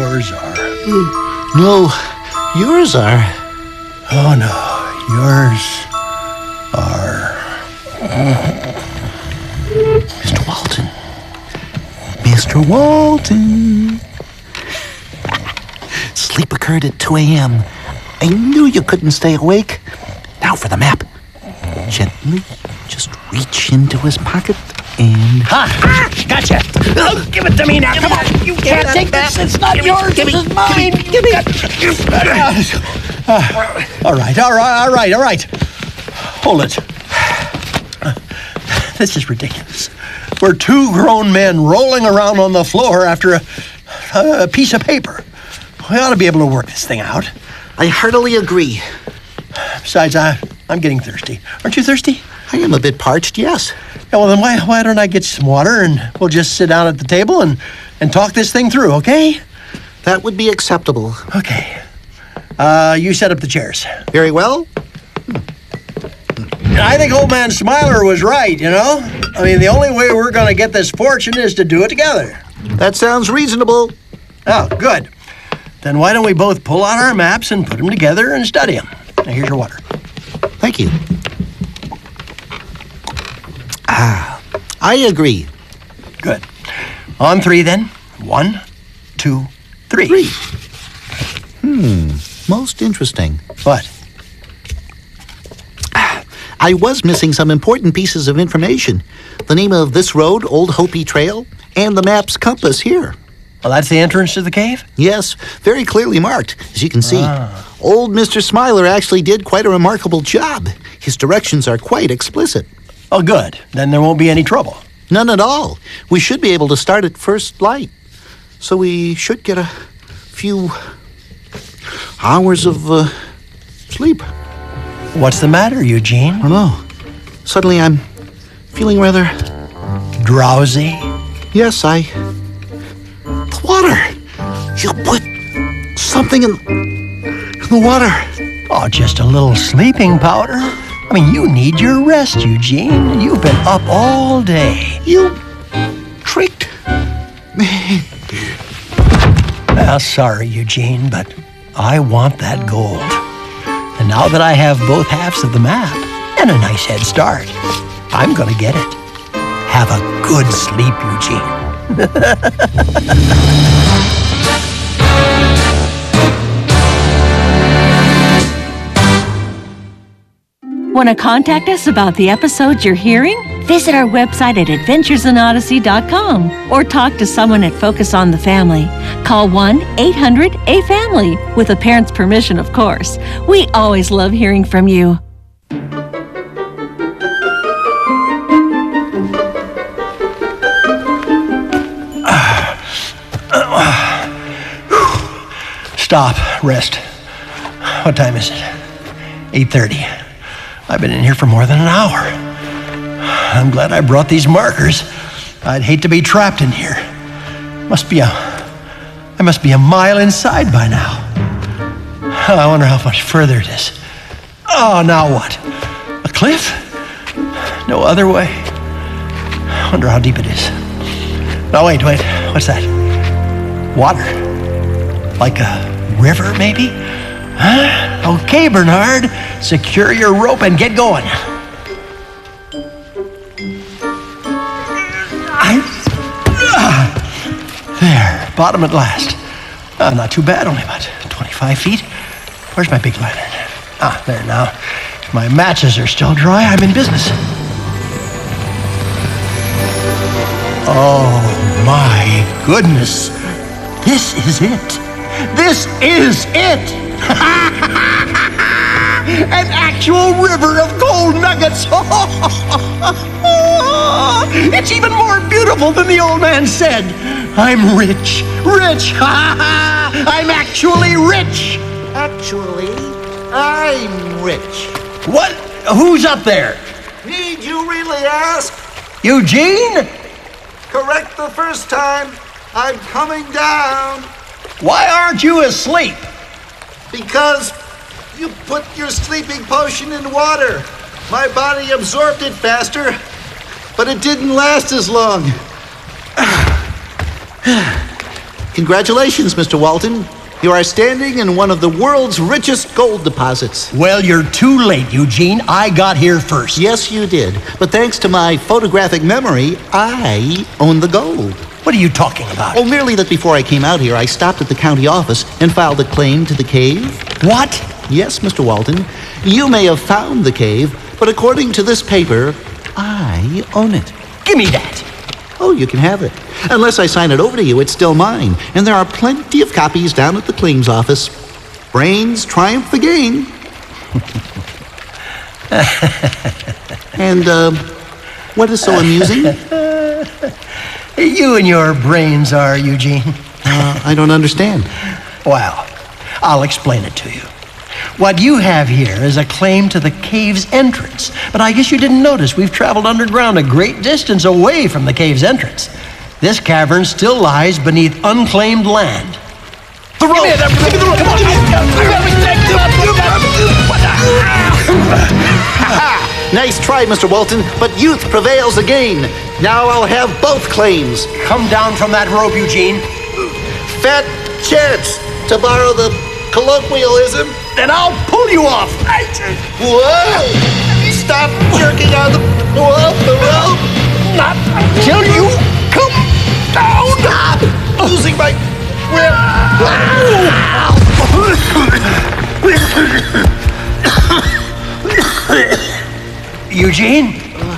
yours are. No, yours are. Oh, no, yours are. Mr. Walton. Mr. Walton. Sleep occurred at 2 a.m. I knew you couldn't stay awake. Now for the map. Gently, just reach into his pocket and... Ha! Gotcha! Oh, give it to me now. Come on. You can't take this. It's not yours. This is mine. Give me. All right. Hold it. This is ridiculous. We're two grown men rolling around on the floor after a piece of paper. We ought to be able to work this thing out. I heartily agree. Besides, I'm getting thirsty. Aren't you thirsty? I am a bit parched, yes. Yeah, well, then why don't I get some water and we'll just sit down at the table and talk this thing through, okay? That would be acceptable. Okay. You set up the chairs. Very well. I think old man Smiler was right, you know? I mean, the only way we're going to get this fortune is to do it together. That sounds reasonable. Oh, good. Then why don't we both pull out our maps and put them together and study them? Now, here's your water. Thank you. I agree. Good. On 3, then. 1, 2, 3. 3. Most interesting. What? I was missing some important pieces of information. The name of this road, Old Hopi Trail, and the map's compass here. Well, that's the entrance to the cave? Yes, very clearly marked, as you can see. Old Mr. Smiler actually did quite a remarkable job. His directions are quite explicit. Oh, good. Then there won't be any trouble. None at all. We should be able to start at first light. So we should get a few hours of sleep. What's the matter, Eugene? I don't know. Suddenly I'm feeling rather... drowsy? Yes, the water. You put something in the water. Oh, just a little sleeping powder. I mean, you need your rest, Eugene. You've been up all day. You tricked me. Well, sorry, Eugene, but I want that gold. And now that I have both halves of the map and a nice head start, I'm going to get it. Have a good sleep, Eugene. Want to contact us about the episodes you're hearing? Visit our website at adventuresinodyssey.com or talk to someone at Focus on the Family. Call 1-800-A-FAMILY with a parent's permission, of course. We always love hearing from you. Stop. Rest. What time is it? 8:30. I've been in here for more than an hour. I'm glad I brought these markers. I'd hate to be trapped in here. I must be a mile inside by now. I wonder how much further it is. Oh, now what? A cliff? No other way? I wonder how deep it is. No, wait. What's that? Water. Like a river, maybe? Huh? Okay, Bernard. Secure your rope and get going. There, bottom at last. Not too bad, only about 25 feet. Where's my big lantern? There now. If my matches are still dry, I'm in business. Oh, my goodness. This is it. This is it. An actual river of gold nuggets. It's even more beautiful than the old man said. I'm rich. I'm actually rich. Actually, I'm rich. What? Who's up there? Need you really ask? Eugene? Correct the first time. I'm coming down. Why aren't you asleep? Because you put your sleeping potion in water. My body absorbed it faster, but it didn't last as long. Congratulations, Mr. Walton. You are standing in one of the world's richest gold deposits. Well, you're too late, Eugene. I got here first. Yes, you did. But thanks to my photographic memory, I own the gold. What are you talking about? Oh, merely that before I came out here, I stopped at the county office and filed a claim to the cave. What? Yes, Mr. Walton. You may have found the cave, but according to this paper, I own it. Give me that. Oh, you can have it. Unless I sign it over to you, it's still mine. And there are plenty of copies down at the claims office. Brains triumph again. And, what is so amusing? You and your brains are, Eugene. I don't understand. Well, I'll explain it to you. What you have here is a claim to the cave's entrance. But I guess you didn't notice we've traveled underground a great distance away from the cave's entrance. This cavern still lies beneath unclaimed land. The rope! Nice try, Mr. Walton, but youth prevails again. Now I'll have both claims. Come down from that rope, Eugene. Fat chance, to borrow the colloquialism. Then I'll pull you off. Whoa! Stop jerking on the rope. Not until you come down. Stop losing my grip. Eugene?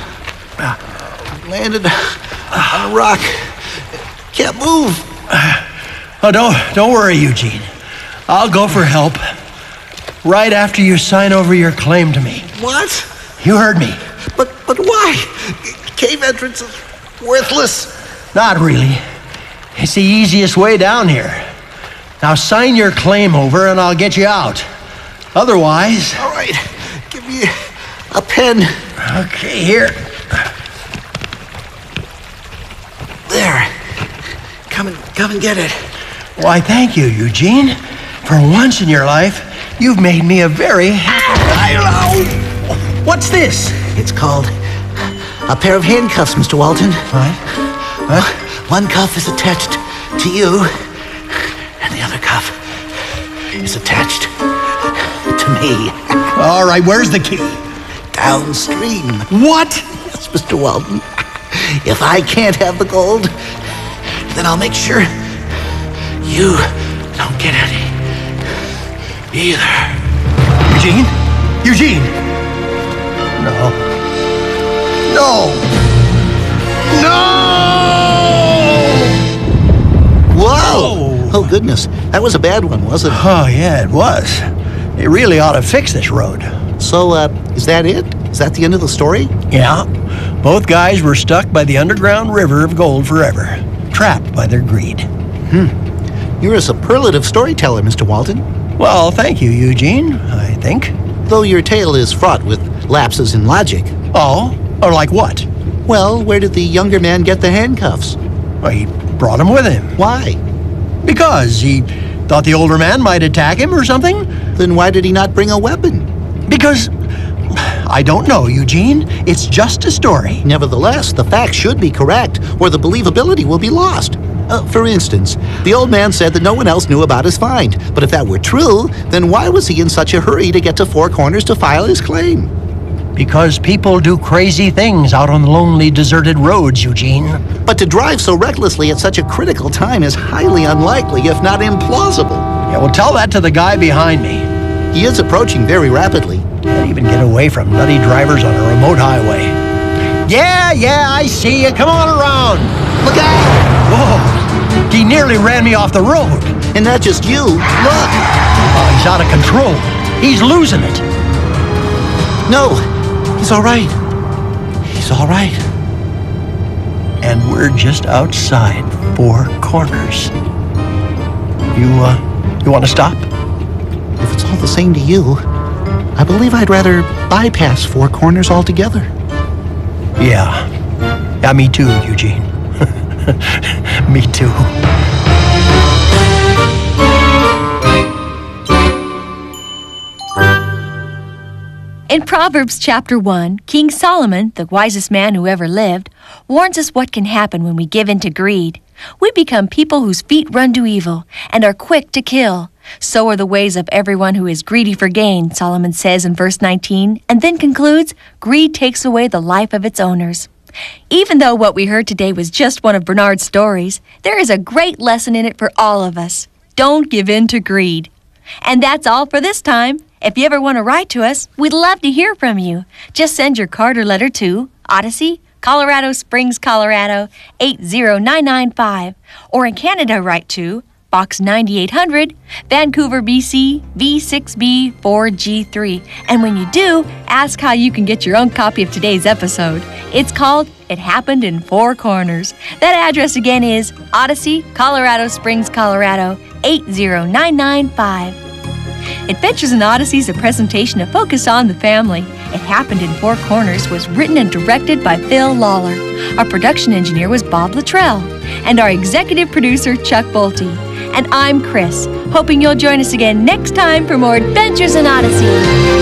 Landed on a rock. Can't move. Oh, don't worry, Eugene. I'll go for help right after you sign over your claim to me. What? You heard me. But why? Cave entrance is worthless. Not really. It's the easiest way down here. Now sign your claim over and I'll get you out. Otherwise... All right. Give me a pen. Okay, here. There. Come and get it. Why, thank you, Eugene. For once in your life, you've made me a very happy... What's this? It's called a pair of handcuffs, Mr. Walton. What? One cuff is attached to you, and the other cuff is attached to me. All right, where's the key? Downstream. What? Yes, Mr. Walton. If I can't have the gold, then I'll make sure you don't get any either. Eugene? Eugene! No. No! Whoa! Oh, goodness. That was a bad one, wasn't it? Oh, yeah, it was. They really ought to fix this road. So, is that it? Is that the end of the story? Yeah. Both guys were stuck by the underground river of gold forever, trapped by their greed. You're a superlative storyteller, Mr. Walton. Well, thank you, Eugene, I think. Though your tale is fraught with lapses in logic. Oh? Or like what? Well, where did the younger man get the handcuffs? Well, he brought them with him. Why? Because he thought the older man might attack him or something. Then why did he not bring a weapon? Because... I don't know, Eugene. It's just a story. Nevertheless, the facts should be correct, or the believability will be lost. For instance, the old man said that no one else knew about his find. But if that were true, then why was he in such a hurry to get to Four Corners to file his claim? Because people do crazy things out on lonely, deserted roads, Eugene. But to drive so recklessly at such a critical time is highly unlikely, if not implausible. Yeah, well, tell that to the guy behind me. He is approaching very rapidly. Can't even get away from nutty drivers on a remote highway. Yeah, I see you. Come on around. Look out! Whoa, he nearly ran me off the road. And not just you. Look! Oh, he's out of control. He's losing it. No, he's all right. He's all right. And we're just outside Four Corners. You want to stop? If it's all the same to you, I believe I'd rather bypass Four Corners altogether. Yeah, me too, Eugene. Me too. In Proverbs chapter 1, King Solomon, the wisest man who ever lived, warns us what can happen when we give in to greed. We become people whose feet run to evil and are quick to kill. So are the ways of everyone who is greedy for gain, Solomon says in verse 19, and then concludes, greed takes away the life of its owners. Even though what we heard today was just one of Bernard's stories, there is a great lesson in it for all of us. Don't give in to greed. And that's all for this time. If you ever want to write to us, we'd love to hear from you. Just send your card or letter to Odyssey, Colorado Springs, Colorado 80995, or in Canada, write to Box 9800, Vancouver, BC, V6B4G3. And when you do, ask how you can get your own copy of today's episode. It's called It Happened in Four Corners. That address again is Odyssey, Colorado Springs, Colorado 80995. Adventures in Odyssey is a presentation of Focus on the Family. It Happened in Four Corners was written and directed by Phil Lawler. Our production engineer was Bob Luttrell. And our executive producer, Chuck Bolte. And I'm Chris, hoping you'll join us again next time for more Adventures in Odyssey.